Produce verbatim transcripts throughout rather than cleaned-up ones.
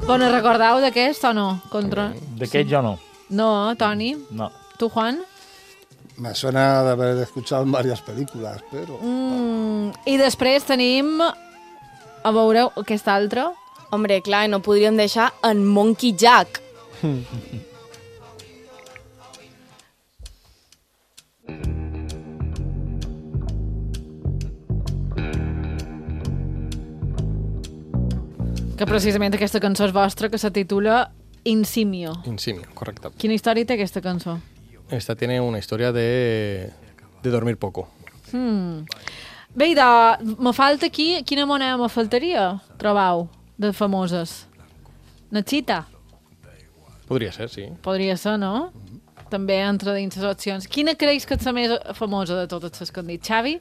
Bon, recordeu d'aquest o no? Contra... D'aquest jo no. No, Toni? No. Tu, Juan? Me suena de haber escuchado en varias películas, pero... Mm, I després tenim... A veure, aquest altre. Hombre, clar, no podríem deixar en Monkey Jack. Que precisament aquesta cançó és vostra, que se titula Insimio. Insimio, correcto. Quina història té aquesta cançó? Esta tiene una historia de, de dormir poco. Hmm. Bé, i de... me falta aquí... Quina moneda me faltaria, trobau, de famoses? Nachita? Podria ser, sí. Podria ser, no? També entre dins les opcions. Quina creus que és la més famosa de totes les que han dit? Xavi?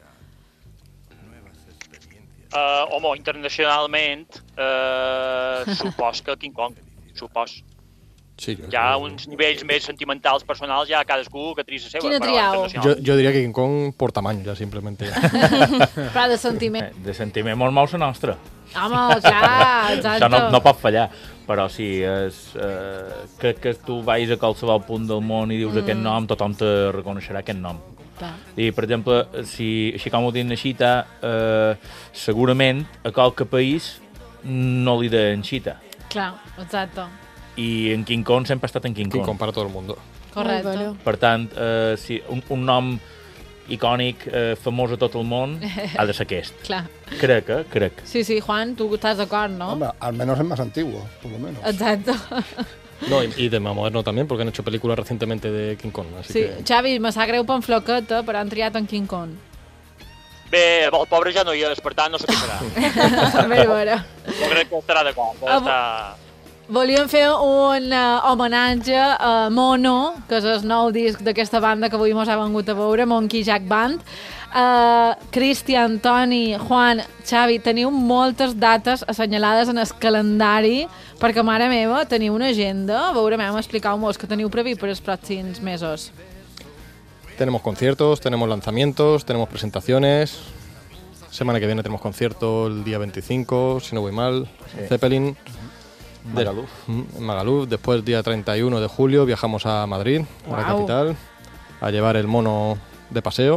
Uh, home, internacionalment, uh, supos que King Kong, supos. Sí, jo, Hi ha uns nivells més sentimentals personals, ja cadascú que tria la seva. Quina però triau? yo, yo diría que King Kong por tamaño, ya simplemente. Però de sentiment. De sentiment molt mou la nostra. Home, clar, exacte. Això no, no pot fallar. Però si és, eh, que, que tu vagis a qualsevol punt del món i dius mm. aquest nom, tothom te reconeixerà aquest nom. Clar. I, per exemple, si, així com ho dic Xita, eh, segurament a qualque país no li deien Xita. Clar, exacte. I en King Kong sempre ha estat en King Kong. King Kong para todo el mundo. Correcte. Per tant, eh, si un, un nom icònic, eh, famós a tot el món, ha de ser aquest. Clar. Crec, eh? Crec. Sí, sí, Juan, tu estàs d'acord, no? Hombre, al menos es más antiguo, por lo menos. Exacte. No, y, y de más moderno también, porque han hecho películas recientemente de King Kong. Así Sí, que... Xavi, me sap greu panfloqueta, però han triat en King Kong. Bé, el pobre ja no hi és, per tant no sé què serà. Bé, veure. Jo crec que estarà d'acord. Ah, Està... Volíem fer un uh, homenatge a Mono, que és el nou disc d'aquesta banda que avui mos ha vengut a veure, Monkey Jack Band. Uh, Cristian, Toni, Juan, Xavi, teniu moltes dates assenyalades en el calendari, perquè, mare meva, teniu una agenda. Veurem, expliqueu-nos que teniu previst per els pròxims mesos. Tenemos conciertos, tenemos lanzamientos, tenemos presentaciones. Semana que viene tenemos concierto el día veinticinco, si no voy mal, Sí. Zeppelin. Magaluf. De, en Magaluf. Después, el día treinta y uno de julio, viajamos a Madrid, a la Guau. capital, a llevar el mono de paseo.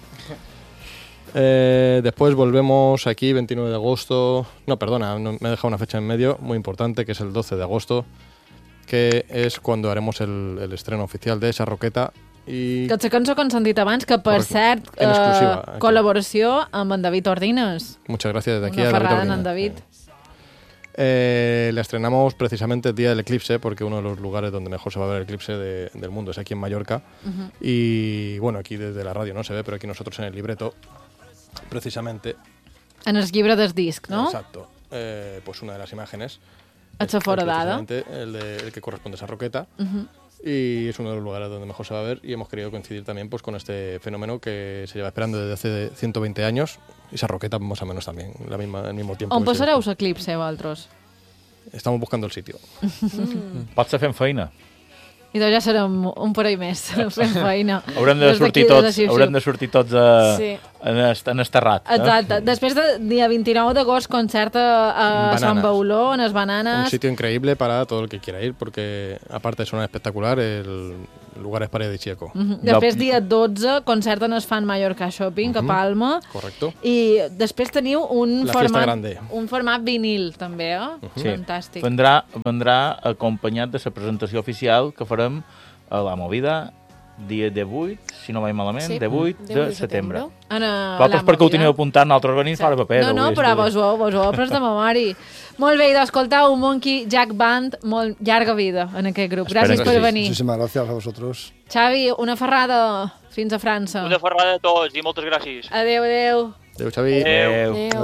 Eh, después volvemos aquí, veintinueve de agosto. No, perdona, no, me he dejado una fecha en medio muy importante, que es el doce de agosto, que es cuando haremos el, el estreno oficial de esa roqueta. I... Que la cançó que hem sentit abans, que per Correcte. cert, En exclusiva, eh, aquí. col·laboració amb en David Ordines. Muchas gracias desde aquí Una a David ferrada en Ordines. en David. Eh, la estrenamos precisamente el día del eclipse, porque uno de los lugares donde mejor se va a ver el eclipse de- del mundo es aquí en Mallorca. Uh-huh. Y bueno, aquí desde la radio no se ve, pero aquí nosotros en el libreto, precisamente, En el llibre del disc, no? exacto, eh, pues una de las imágenes Et es- s'ha es foradada. precisamente el, de- el que corresponde a esa roqueta. Uh-huh. Y es uno de los lugares donde mejor se va a ver, y hemos querido coincidir también pues con este fenómeno que se lleva esperando desde hace ciento veinte años, y esa roqueta más o menos también, la misma, al mismo tiempo. On que se- passareu l'eclipse, vosaltres? Estamos buscando el sitio. Pot ser fent feina. I doncs ja serem un parell més fent feina. Haurem de Des d'aquí, sortir des de tots, Xiu-Xiu. haurem de sortir tots a, Sí. en, est, en esterrat. Exacte. Després del dia vint-i-nou d'agost, concert a, a Sant Bananas. Bauló, en les Un Bananes. sitio increíble para todo el que quiera ir, porque aparte de sonar espectacular, el lugar es paradisíaco. Mhm. Després, dia dotze, concert en el Fan Mallorca Shopping, a Mhm. Palma. Correcto. I després teniu un La fiesta format, grande. un format vinil, també, eh? Sí. Fantàstic. Vendrà, vendrà acompanyat de la presentació oficial que farem a la Movida dia divuit, si no vaig malament, Sí, divuit divuit de de setembre. setembre. En, a, Vosaltres la perquè ho Movida. teniu apuntat, nosaltres venim fora paper. No, no, però vos ho, heu- vos ho heu après de memòria. Molt bé, i d'escoltar un Monkey Jack Band, molt llarga vida en aquest grup. Esperem Gràcies que per sí. venir. Muchísimas gracias a vosotros. Xavi, una ferrada fins a França. Una ferrada de tots i moltes gràcies. Adéu, adéu. Adéu, Xavi. Adéu. Adéu.